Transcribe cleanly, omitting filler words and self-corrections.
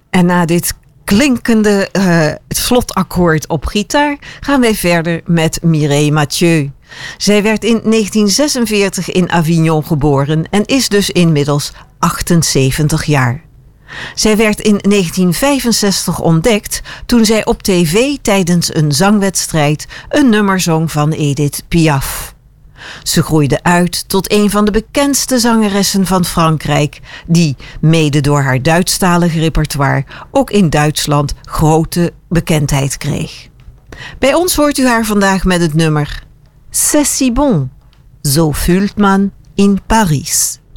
En na dit klinkende slotakkoord op gitaar gaan wij verder met Mireille Mathieu. Zij werd in 1946 in Avignon geboren en is dus inmiddels 78 jaar. Zij werd in 1965 ontdekt toen zij op tv tijdens een zangwedstrijd een nummer zong van Edith Piaf. Ze groeide uit tot een van de bekendste zangeressen van Frankrijk, die, mede door haar Duitsstalige repertoire, ook in Duitsland grote bekendheid kreeg. Bij ons hoort u haar vandaag met het nummer C'est si bon, zo fühlt man in Paris.